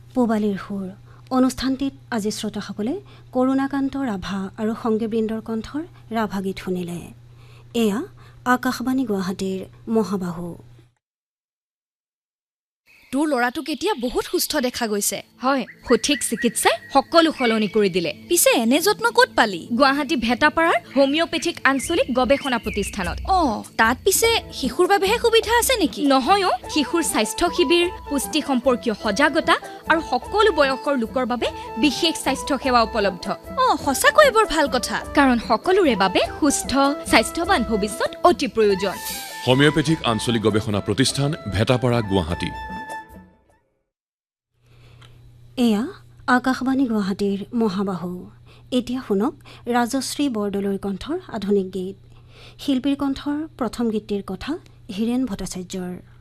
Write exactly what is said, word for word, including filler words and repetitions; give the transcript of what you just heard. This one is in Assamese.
পূবালীৰ সুৰ অনুষ্ঠানটিত আজি শ্ৰোতাসকলে কৰুণাকান্ত ৰাভা আৰু সংগীবৃন্দৰ কণ্ঠৰ ৰাভা গীত শুনিলে। এয়া আকাশবাণী গুৱাহাটীৰ মহাবাহু। তোৰ ল'ৰাটোক এতিয়া বহুত সুস্থ দেখা গৈছে। হয়, সঠিক চিকিৎসাই সকলো সলনি কৰি দিলে। পিছে এনে যত্ন ক'ত পালি? গুৱাহাটী ভেটাপাৰাৰ হোমিঅ'পেথিক আঞ্চলিক গৱেষণা প্ৰতিষ্ঠানত। অঁ, তাত পিছে শিশুৰ বাবেহে সুবিধা আছে নেকি? নহয় অ', শিশুৰ স্বাস্থ্য শিবিৰ, পুষ্টি সম্পৰ্কীয় সজাগতা আৰু সকলো বয়সৰ লোকৰ বাবে বিশেষ স্বাস্থ্য সেৱা উপলব্ধ। অঁ, সঁচাকৈ বৰ ভাল কথা। কাৰণ সকলোৰে বাবে সুস্থ স্বাস্থ্যৱান ভৱিষ্যত অতি প্ৰয়োজন। হোমিঅ'পেথিক আঞ্চলিক গৱেষণা প্ৰতিষ্ঠান ভেটাপাৰা গুৱাহাটী। এয়া আকাশবাণী গুৱাহাটীৰ মহাবাহু। এতিয়া শুনক ৰাজশ্ৰী বৰদলৈৰ কণ্ঠৰ আধুনিক গীত। শিল্পীৰ কণ্ঠৰ প্ৰথম গীতটিৰ কথা হীৰেণ ভট্টাচাৰ্যৰ।